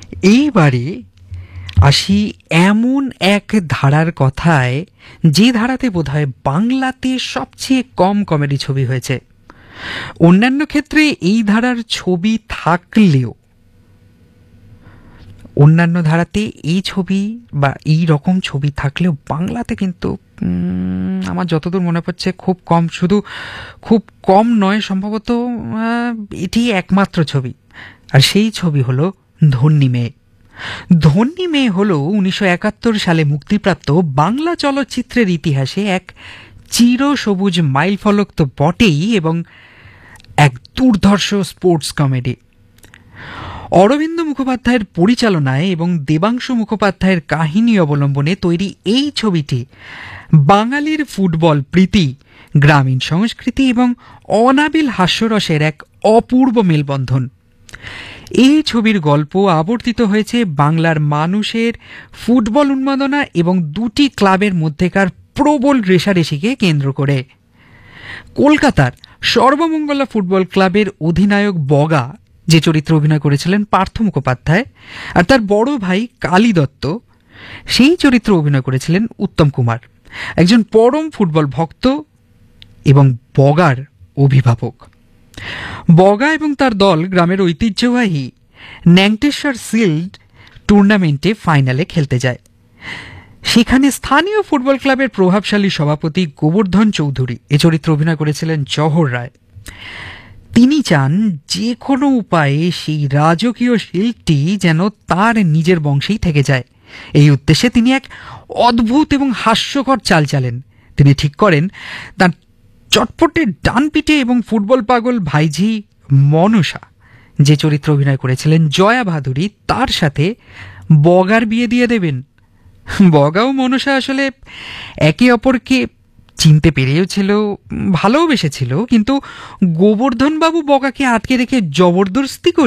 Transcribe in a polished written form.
এইবারে আসি এমন এক ধারার কথায়, যে ধারাতে বোধহয় বাংলাতে সবচেয়ে কম কমেডি ছবি হয়েছে। অন্যান্য ক্ষেত্রে এই ধারার ছবি থাকলেও অন্যান্য ধারাতে এই ছবি বা এই রকম ছবি থাকলেও বাংলাতে কিন্তু আমার যতদূর মনে পড়ছে খুব কম, শুধু খুব কম নয়, সম্ভবত এটি একমাত্র ছবি। আর সেই ছবি হলো ধন্যী মেয়ে। ধন্যী মেয়ে হলো 1971 সালে মুক্তিপ্রাপ্ত বাংলা চলচ্চিত্রের ইতিহাসে এক চিরসবুজ মাইলফলক তো বটেই, এবং এক দুর্ধর্ষ স্পোর্টস কমেডি। অরবিন্দ মুখোপাধ্যায়ের পরিচালনায় এবং দেবাংশু মুখোপাধ্যায়ের কাহিনী অবলম্বনে তৈরি এই ছবিটি বাঙালির ফুটবল প্রীতি, গ্রামীণ সংস্কৃতি এবং অনাবিল হাস্যরসের এক অপূর্ব মেলবন্ধন। এই ছবির গল্প আবর্তিত হয়েছে বাংলার মানুষের ফুটবল উন্মাদনা এবং দুটি ক্লাবের মধ্যেকার প্রবল রেষারেষিকে কেন্দ্র করে। কলকাতার সর্বমঙ্গলা ফুটবল ক্লাবের অধিনায়ক বগা, যে চরিত্রে অভিনয় করেছিলেন পার্থ মুখোপাধ্যায়, আর তার বড় ভাই কালী দত্ত, সেই চরিত্রে অভিনয় করেছিলেন উত্তম কুমার, একজন পরম ফুটবল ভক্ত এবং বগার অভিভাবক। বগা এবং তার দল গ্রামের ঐতিহ্যবাহী ন্যাংটেশ্বর শিল্ড টুর্নামেন্টে ফাইনালে খেলতে যায়। সেখানে স্থানীয় ফুটবল ক্লাবের প্রভাবশালী সভাপতি গোবর্ধন চৌধুরী, এ চরিত্রে অভিনয় করেছিলেন জওহর রায়। তিনি চান যে কোনো উপায়ে সেই রাজকীয় শিল্ডটি যেন তার নিজের বংশেই থেকে যায়। এই উদ্দেশ্যে তিনি এক অদ্ভুত এবং হাস্যকর চাল চালেন। তিনি ঠিক করেন তার চটপটে ডান পিঠে এবং ফুটবল পাগল ভাইঝি মনসা, যে চরিত্রে অভিনয় করেছিলেন জয়া ভাদুরী, তার সাথে বগার বিয়ে দিয়ে দেবেন। বগা ও মনসা আসলে একে অপরকে চিনতে পেরেওছিল, ভালোবেসেছিল, কিন্তু গোবর্ধনবাবু বগাকে আটকে রেখে জবরদস্তি করে